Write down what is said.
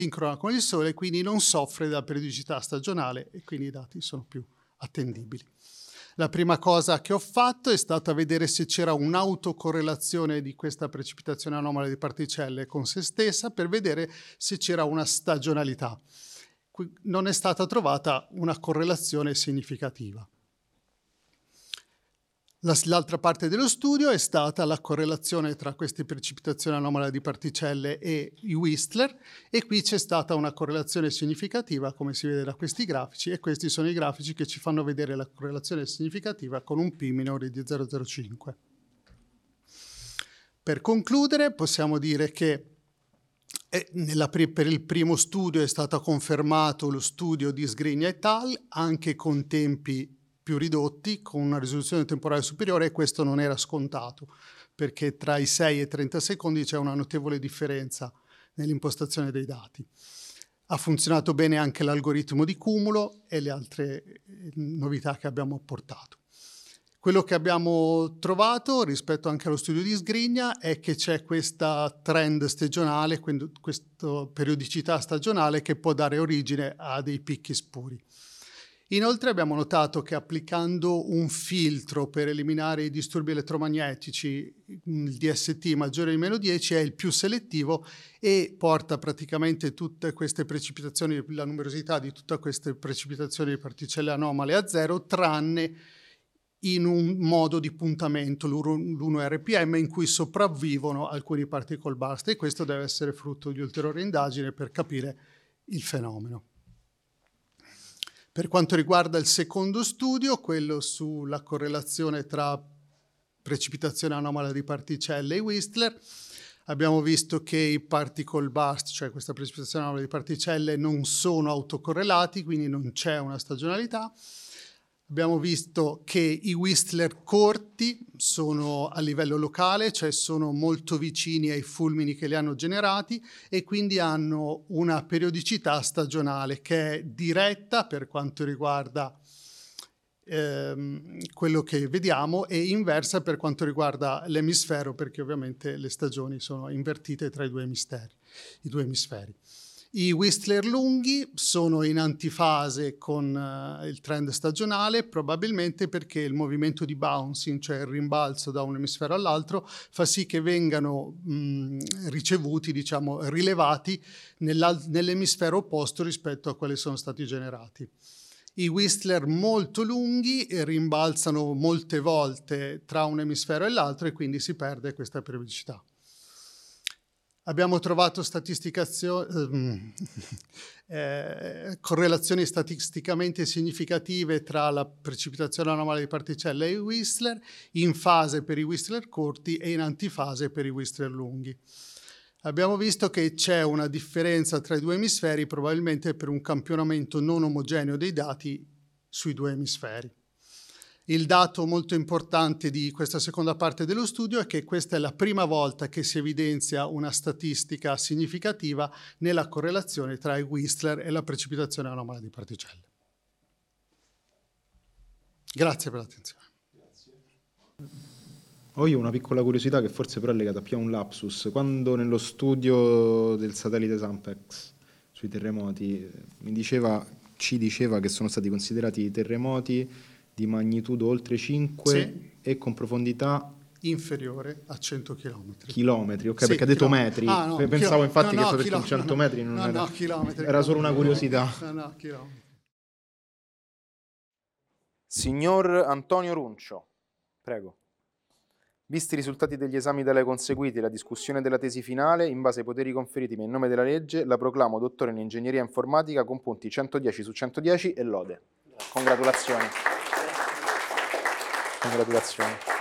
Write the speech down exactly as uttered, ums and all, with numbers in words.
sincrona con il Sole, quindi non soffre della periodicità stagionale e quindi i dati sono più attendibili. La prima cosa che ho fatto è stata vedere se c'era un'autocorrelazione di questa precipitazione anomala di particelle con se stessa per vedere se c'era una stagionalità. Non è stata trovata una correlazione significativa. L'altra parte dello studio è stata la correlazione tra queste precipitazioni anomale di particelle e i Whistler, e qui c'è stata una correlazione significativa, come si vede da questi grafici, e questi sono i grafici che ci fanno vedere la correlazione significativa con un P minore di zero virgola zero cinque. Per concludere, possiamo dire che eh, nella, per il primo studio è stato confermato lo studio di Sgrignia et al, anche con tempi più ridotti, con una risoluzione temporale superiore, e questo non era scontato, perché tra i sei e i trenta secondi c'è una notevole differenza nell'impostazione dei dati. Ha funzionato bene anche l'algoritmo di cumulo e le altre novità che abbiamo apportato. Quello che abbiamo trovato rispetto anche allo studio di Sgrignia è che c'è questa trend stagionale, quindi questa periodicità stagionale che può dare origine a dei picchi spuri. Inoltre abbiamo notato che applicando un filtro per eliminare i disturbi elettromagnetici, il D S T maggiore di meno dieci è il più selettivo e porta praticamente tutte queste precipitazioni, la numerosità di tutte queste precipitazioni di particelle anomale a zero, tranne in un modo di puntamento, l'uno R P M, in cui sopravvivono alcuni particle burst, e questo deve essere frutto di ulteriori indagini per capire il fenomeno. Per quanto riguarda il secondo studio, quello sulla correlazione tra precipitazione anomala di particelle e Whistler, abbiamo visto che i particle burst, cioè questa precipitazione anomala di particelle, non sono autocorrelati, quindi non c'è una stagionalità. Abbiamo visto che i Whistler corti sono a livello locale, cioè sono molto vicini ai fulmini che li hanno generati, e quindi hanno una periodicità stagionale che è diretta per quanto riguarda ehm, quello che vediamo, e inversa per quanto riguarda l'emisfero, perché ovviamente le stagioni sono invertite tra i due emisferi. I due emisferi. I Whistler lunghi sono in antifase con uh, il trend stagionale, probabilmente perché il movimento di bouncing, cioè il rimbalzo da un emisfero all'altro, fa sì che vengano mh, ricevuti, diciamo, rilevati nell'emisfero opposto rispetto a quelli sono stati generati. I Whistler molto lunghi rimbalzano molte volte tra un emisfero e l'altro, e quindi si perde questa periodicità. Abbiamo trovato ehm, eh, correlazioni statisticamente significative tra la precipitazione anomala di particelle e i Whistler, in fase per i Whistler corti e in antifase per i Whistler lunghi. Abbiamo visto che c'è una differenza tra i due emisferi, probabilmente per un campionamento non omogeneo dei dati sui due emisferi. Il dato molto importante di questa seconda parte dello studio è che questa è la prima volta che si evidenzia una statistica significativa nella correlazione tra i Whistler e la precipitazione anomala di particelle. Grazie per l'attenzione. Ho io una piccola curiosità che forse però è legata più a un lapsus. Quando nello studio del satellite Sampex sui terremoti mi diceva, ci diceva che sono stati considerati terremoti di magnitudo oltre cinque, sì, e con profondità inferiore a cento chilometri. Chilometri, ok, sì, perché ha detto chilometri. metri. Ah, no, Pensavo chilo... infatti no, che no, fosse con cento metri, non no, era, no, chilometri, era solo una curiosità. No, no, chilometri. Signor Antonio Runcio, prego. Visti i risultati degli esami da lei conseguiti e la discussione della tesi finale, in base ai poteri conferitimi in nome della legge, la proclamo dottore in ingegneria informatica con punti centodieci su centodieci e lode. Congratulazioni. Congratulazioni.